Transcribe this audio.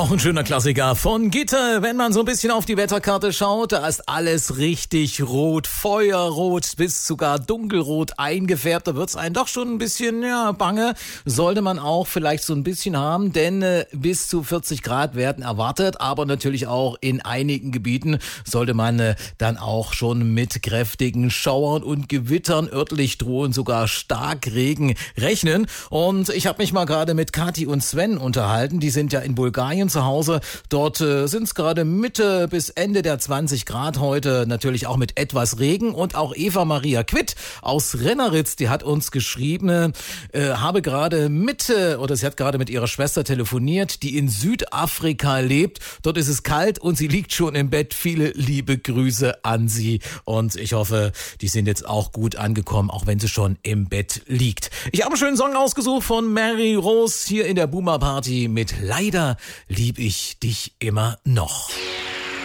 Auch ein schöner Klassiker von Gitter. Wenn man so ein bisschen auf die Wetterkarte schaut, da ist alles richtig rot, feuerrot bis sogar dunkelrot eingefärbt. Da wird's einen doch schon ein bisschen bange. Sollte man auch vielleicht so ein bisschen haben, denn bis zu 40 Grad werden erwartet. Aber natürlich auch in einigen Gebieten sollte man dann auch schon mit kräftigen Schauern und Gewittern, örtlich drohen sogar Starkregen, rechnen. Und ich habe mich mal gerade mit Kathi und Sven unterhalten. Die sind ja in Bulgarien zu Hause. Dort sind es gerade Mitte bis Ende der 20 Grad heute, natürlich auch mit etwas Regen. Und auch Eva Maria Quitt aus Renneritz, die hat uns geschrieben, sie hat gerade mit ihrer Schwester telefoniert, die in Südafrika lebt. Dort ist es kalt und sie liegt schon im Bett. Viele liebe Grüße an sie. Und ich hoffe, die sind jetzt auch gut angekommen, auch wenn sie schon im Bett liegt. Ich habe einen schönen Song ausgesucht von Mary Rose hier in der Boomer Party mit Leider lieb ich dich immer noch.